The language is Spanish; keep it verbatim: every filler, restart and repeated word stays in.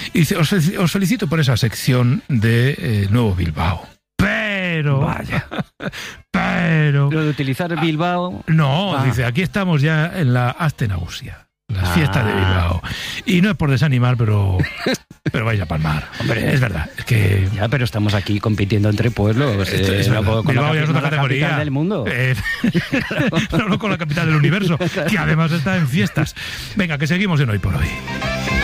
Y dice, os, os felicito por esa sección de eh, Nuevo Bilbao. Pero... Vaya. Pero... Lo de utilizar Bilbao... No, Ah. dice, aquí estamos ya en la Astenagusia, las Ah. fiestas de Bilbao. Y no es por desanimar, pero... Pero vaya a palmar. Hombre. Es verdad, es que... Ya, pero estamos aquí compitiendo entre pueblos. Esto eh, es no verdad. puedo- con Bilbao la, ya es otra capi- no la categoría. capital del mundo. Eh, no, no con la capital del universo, que además está en fiestas. Venga, que seguimos en Hoy por Hoy.